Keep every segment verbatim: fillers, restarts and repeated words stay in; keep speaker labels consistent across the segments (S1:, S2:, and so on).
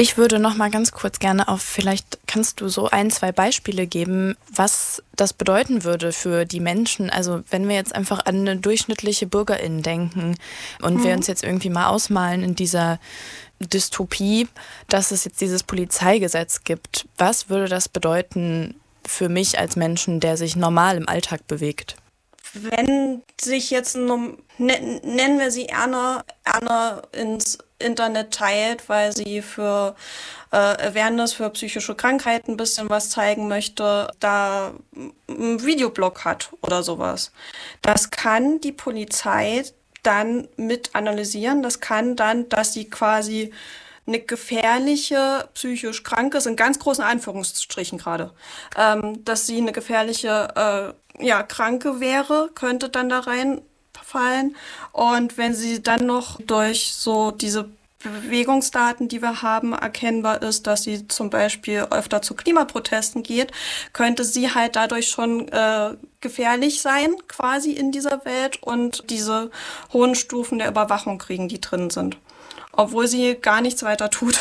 S1: Ich würde noch mal ganz kurz gerne auf, vielleicht kannst du so ein, zwei Beispiele geben, was das bedeuten würde für die Menschen. Also wenn wir jetzt einfach an eine durchschnittliche Bürgerin denken und mhm. wir uns jetzt irgendwie mal ausmalen in dieser Dystopie, dass es jetzt dieses Polizeigesetz gibt. Was würde das bedeuten für mich als Menschen, der sich normal im Alltag bewegt?
S2: Wenn sich jetzt, nennen wir sie Erna, Erna ins Internet teilt, weil sie für äh, Awareness für psychische Krankheiten ein bisschen was zeigen möchte, da einen Videoblog hat oder sowas. Das kann die Polizei dann mit analysieren. Das kann dann, dass sie quasi eine gefährliche, psychisch kranke, ist in ganz großen Anführungsstrichen gerade, ähm, dass sie eine gefährliche, äh, ja, Kranke wäre, könnte dann da reinfallen. Und wenn sie dann noch durch so diese Bewegungsdaten, die wir haben, erkennbar ist, dass sie zum Beispiel öfter zu Klimaprotesten geht, könnte sie halt dadurch schon äh, gefährlich sein, quasi in dieser Welt und diese hohen Stufen der Überwachung kriegen, die drin sind. Obwohl sie gar nichts weiter tut,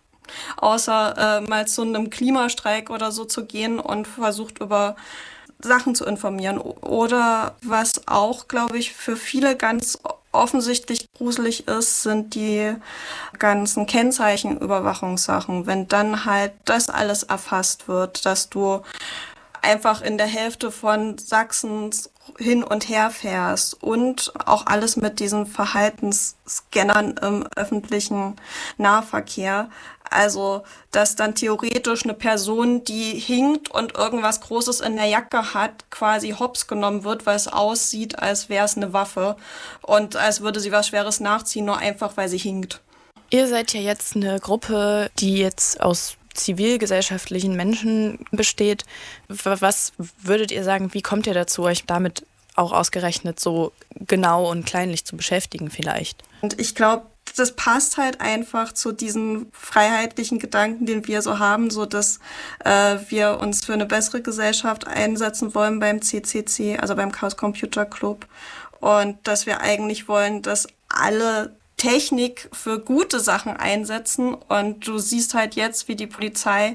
S2: außer äh, mal zu einem Klimastreik oder so zu gehen und versucht über Sachen zu informieren. Oder was auch, glaube ich, für viele ganz offensichtlich gruselig ist, sind die ganzen Kennzeichenüberwachungssachen. Wenn dann halt das alles erfasst wird, dass du einfach in der Hälfte von Sachsen hin und her fährst und auch alles mit diesen Verhaltensscannern im öffentlichen Nahverkehr. Also, dass dann theoretisch eine Person, die hinkt und irgendwas Großes in der Jacke hat, quasi hops genommen wird, weil es aussieht, als wäre es eine Waffe und als würde sie was Schweres nachziehen, nur einfach, weil sie hinkt.
S1: Ihr seid ja jetzt eine Gruppe, die jetzt aus zivilgesellschaftlichen Menschen besteht. Was würdet ihr sagen, wie kommt ihr dazu, euch damit auch ausgerechnet so genau und kleinlich zu beschäftigen vielleicht?
S2: Und ich glaube, das passt halt einfach zu diesen freiheitlichen Gedanken, den wir so haben, so dass äh, wir uns für eine bessere Gesellschaft einsetzen wollen beim C C C, also beim Chaos Computer Club. Und dass wir eigentlich wollen, dass alle Technik für gute Sachen einsetzen. Und du siehst halt jetzt, wie die Polizei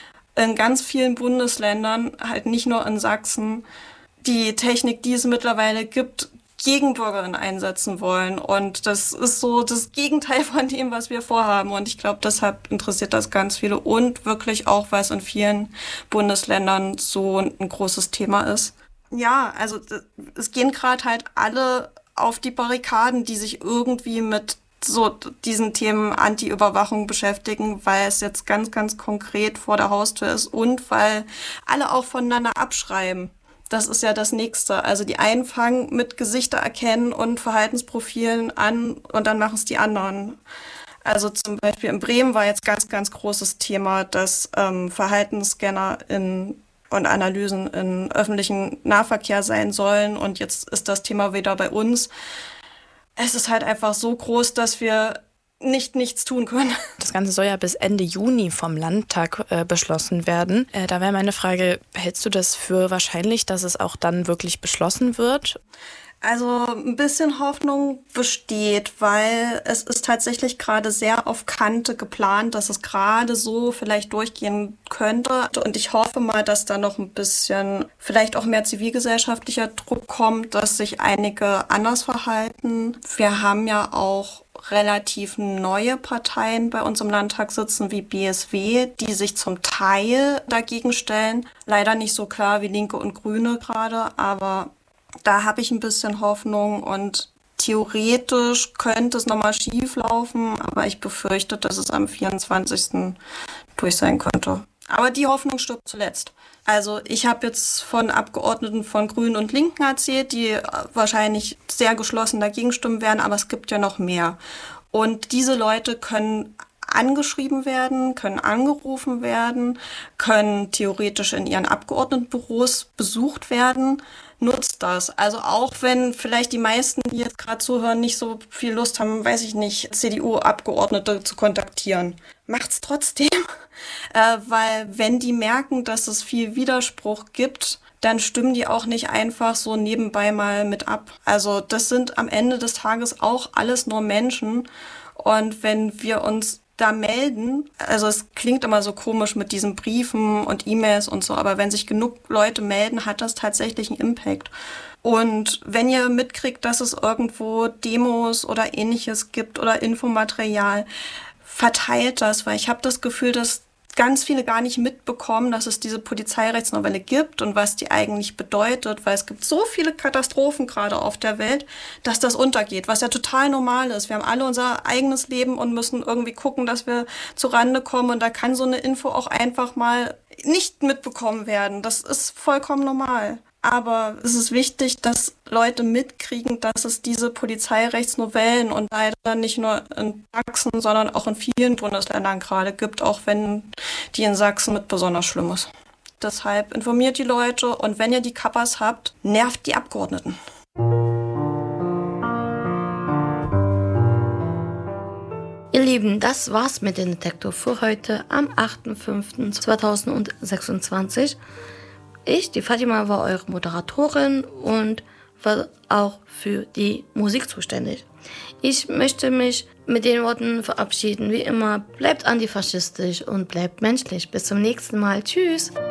S2: in ganz vielen Bundesländern, halt nicht nur in Sachsen, die Technik, die es mittlerweile gibt, gegen Bürgerinnen einsetzen wollen. Und das ist so das Gegenteil von dem, was wir vorhaben. Und ich glaube, deshalb interessiert das ganz viele. Und wirklich auch, weil es in vielen Bundesländern so ein großes Thema ist. Ja, also es gehen gerade halt alle auf die Barrikaden, die sich irgendwie mit so diesen Themen Anti-Überwachung beschäftigen, weil es jetzt ganz, ganz konkret vor der Haustür ist und weil alle auch voneinander abschreiben. Das ist ja das Nächste. Also die einen fangen mit Gesichter erkennen und Verhaltensprofilen an und dann machen es die anderen. Also zum Beispiel in Bremen war jetzt ganz, ganz großes Thema, dass ähm, Verhaltensscanner in und Analysen in öffentlichen Nahverkehr sein sollen. Und jetzt ist das Thema wieder bei uns. Es ist halt einfach so groß, dass wir nicht nichts tun können.
S1: Das Ganze soll ja bis Ende Juni vom Landtag äh, beschlossen werden. Äh, da wäre meine Frage, hältst du das für wahrscheinlich, dass es auch dann wirklich beschlossen wird?
S2: Also ein bisschen Hoffnung besteht, weil es ist tatsächlich gerade sehr auf Kante geplant, dass es gerade so vielleicht durchgehen könnte. Und ich hoffe mal, dass da noch ein bisschen vielleicht auch mehr zivilgesellschaftlicher Druck kommt, dass sich einige anders verhalten. Wir haben ja auch relativ neue Parteien bei uns im Landtag sitzen, wie B S W, die sich zum Teil dagegen stellen. Leider nicht so klar wie Linke und Grüne gerade, aber da habe ich ein bisschen Hoffnung und theoretisch könnte es nochmal schief laufen, aber ich befürchte, dass es am vierundzwanzigsten durch sein könnte. Aber die Hoffnung stirbt zuletzt. Also ich habe jetzt von Abgeordneten von Grünen und Linken erzählt, die wahrscheinlich sehr geschlossen dagegen stimmen werden, aber es gibt ja noch mehr. Und diese Leute können angeschrieben werden, können angerufen werden, können theoretisch in ihren Abgeordnetenbüros besucht werden. Nutzt das. Also auch wenn vielleicht die meisten, die jetzt gerade zuhören, nicht so viel Lust haben, weiß ich nicht, C D U-Abgeordnete zu kontaktieren. Macht's trotzdem, äh, weil wenn die merken, dass es viel Widerspruch gibt, dann stimmen die auch nicht einfach so nebenbei mal mit ab. Also das sind am Ende des Tages auch alles nur Menschen. Und wenn wir uns da melden, also es klingt immer so komisch mit diesen Briefen und E-Mails und so, aber wenn sich genug Leute melden, hat das tatsächlich einen Impact. Und wenn ihr mitkriegt, dass es irgendwo Demos oder Ähnliches gibt oder Infomaterial, verteilt das, weil ich habe das Gefühl, dass ganz viele gar nicht mitbekommen, dass es diese Polizeirechtsnovelle gibt und was die eigentlich bedeutet, weil es gibt so viele Katastrophen gerade auf der Welt, dass das untergeht, was ja total normal ist. Wir haben alle unser eigenes Leben und müssen irgendwie gucken, dass wir zurande kommen, und da kann so eine Info auch einfach mal nicht mitbekommen werden. Das ist vollkommen normal. Aber es ist wichtig, dass Leute mitkriegen, dass es diese Polizeirechtsnovellen und leider nicht nur in Sachsen, sondern auch in vielen Bundesländern gerade gibt, auch wenn die in Sachsen mit besonders schlimm ist. Deshalb informiert die Leute, und wenn ihr die Kappas habt, nervt die Abgeordneten.
S3: Ihr Lieben, das war's mit dem Detektor für heute am achter fünfter zweitausendsechsundzwanzig. Ich, die Fatima, war eure Moderatorin und war auch für die Musik zuständig. Ich möchte mich mit den Worten verabschieden. Wie immer, bleibt antifaschistisch und bleibt menschlich. Bis zum nächsten Mal. Tschüss!